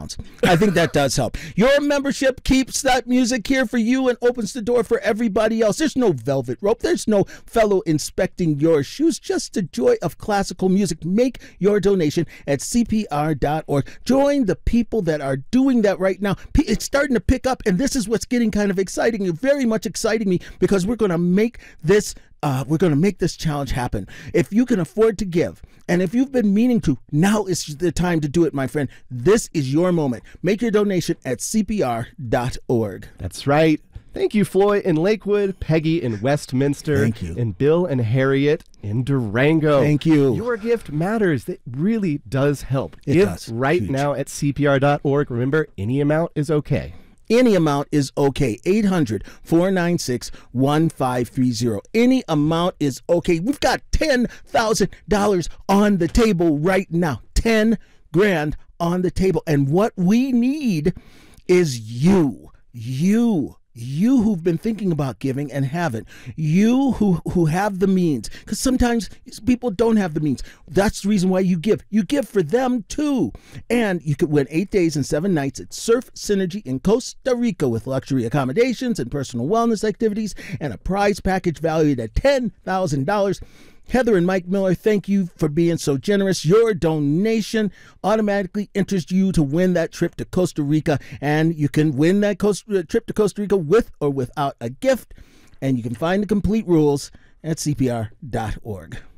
sounds. I think that does help. Your membership keeps that music here for you and opens the door for everybody else. There's no velvet rope. There's no fellow inspecting your shoes. Just the joy of classical music. Make your donation at CPR.org. Join the people that are doing that right now. It's starting to pick up, and this is what's getting kind of exciting, very much exciting me, because we're going to make this challenge happen. If you can afford to give, and if you've been meaning to, now is the time to do it, my friend. This is your moment. Make your donation at CPR.org. That's right. Thank you, Floyd in Lakewood, Peggy in Westminster, Thank you. and Bill and Harriet in Durango. Thank you. Your gift matters. It really does help. It Give does. right Huge. now at CPR.org. Remember, any amount is okay. Any amount is okay. 800-496-1530. Any amount is okay. We've got $10,000 on the table right now. 10 grand on the table. And what we need is you who've been thinking about giving and haven't. You who have the means. Because sometimes people don't have the means. That's the reason why you give. You give for them too. And you could win 8 days and 7 nights at Surf Synergy in Costa Rica with luxury accommodations and personal wellness activities and a prize package valued at $10,000. Heather and Mike Miller, thank you for being so generous. Your donation automatically enters you to win that trip to Costa Rica, and you can win that trip to Costa Rica with or without a gift, and you can find the complete rules at CPR.org.